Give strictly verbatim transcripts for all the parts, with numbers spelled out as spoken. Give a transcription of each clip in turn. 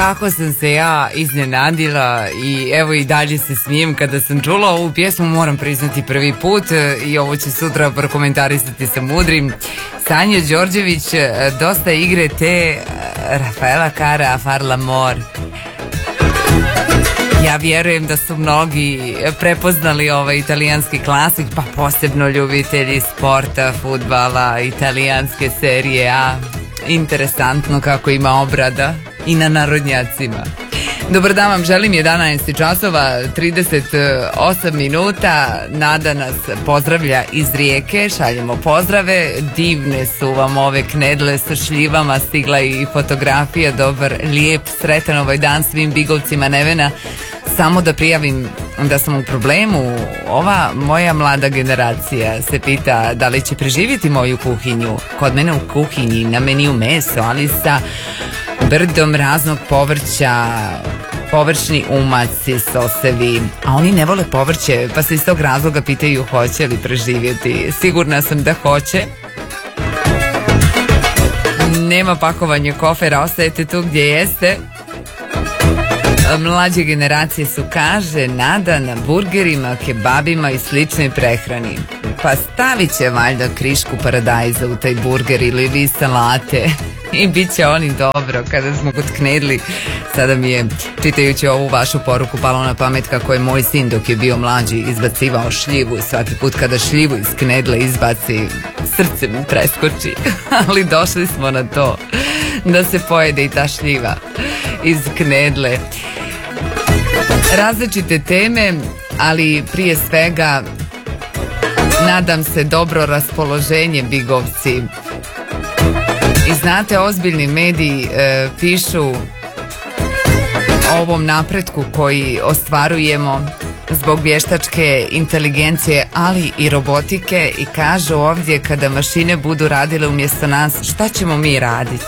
kako sam se ja iznenadila i evo i dalje se smijem kada sam čula ovu pjesmu, moram priznati prvi put i ovo ću sutra prokomentarisati sa Mudrim. Sanjo Đorđević, dosta igre te, Rafaela Cara, Far l'amor. Ja vjerujem da su mnogi prepoznali ovaj italijanski klasik, pa posebno ljubitelji sporta, fudbala, italijanske serije A. Interesantno kako ima obrada i na narodnjacima. Dobar dan vam želim, jedanaest časova trideset osam minuta. Nada nas pozdravlja iz Rijeke, šaljemo pozdrave. Divne su vam ove knedle sa šljivama, stigla i fotografija. Dobar, lijep, sretan ovaj dan svim bigovcima Nevena. Samo da prijavim da sam u problemu. Ova moja mlada generacija se pita da li će preživjeti moju kuhinju. Kod mene u kuhinji na meniju meso, ali sa brdom raznog povrća, površni umaci, sosevi, a oni ne vole povrće, pa se iz tog razloga pitaju hoće li preživjeti. Sigurna sam da hoće. Nema pakovanja kofera, ostajete tu gdje jeste. Mlađe generacije su, kaže Nada, na burgerima, kebabima i sličnoj prehrani. Pa stavit će valjda krišku paradajza u taj burger ili vi salate i bit će oni dobro. Kada smo kod knedli, sada mi je, čitajući ovu vašu poruku, palo na pamet kako je moj sin dok je bio mlađi izbacivao šljivu i svaki put kada šljivu iz knedle izbaci, srce mi preskoči. Ali došli smo na to da se pojede i ta šljiva iz knedle. Različite teme, ali prije svega nadam se dobro raspoloženje, bigovci. I znate, ozbiljni mediji e, pišu o ovom napretku koji ostvarujemo zbog vještačke inteligencije, ali i robotike, i kažu ovdje kada mašine budu radile umjesto nas, šta ćemo mi raditi?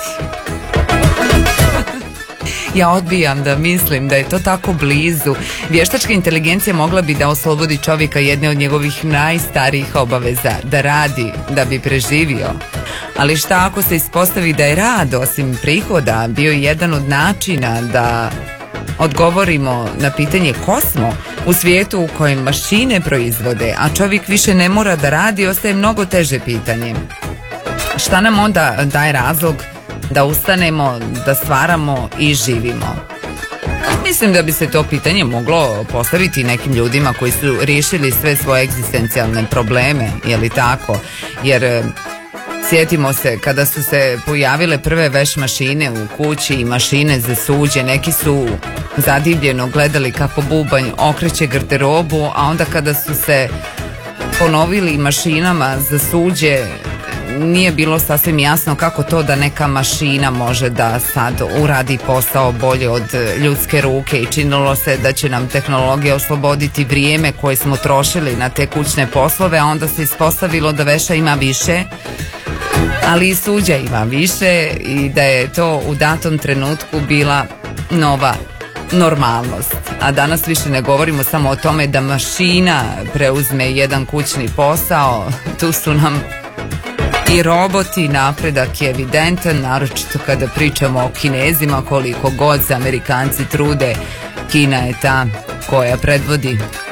Ja odbijam da mislim da je to tako blizu. Vještačka inteligencija mogla bi da oslobodi čovjeka jedne od njegovih najstarijih obaveza, da radi da bi preživio. Ali šta ako se ispostavi da je rad, osim prihoda, bio jedan od načina da odgovorimo na pitanje ko smo u svijetu u kojem mašine proizvode, a čovjek više ne mora da radi, ostaje mnogo teže pitanje. Šta nam onda daje razlog da ustanemo, da stvaramo i živimo? Mislim da bi se to pitanje moglo postaviti nekim ljudima koji su riješili sve svoje egzistencijalne probleme, je li tako? Jer sjetimo se kada su se pojavile prve veš mašine u kući i mašine za suđe, neki su zadivljeno gledali kako bubanj okreće garderobu, a onda kada su se ponovili mašinama za suđe, nije bilo sasvim jasno kako to da neka mašina može da sad uradi posao bolje od ljudske ruke, i činilo se da će nam tehnologija osloboditi vrijeme koje smo trošili na te kućne poslove, a onda se ispostavilo da veša ima više, ali i suđa ima više, i da je to u datom trenutku bila nova normalnost. A danas više ne govorimo samo o tome da mašina preuzme jedan kućni posao, tu su nam i roboti, napredak je evidentan, naročito kada pričamo o Kinezima, koliko god se Amerikanci trude, Kina je ta koja predvodi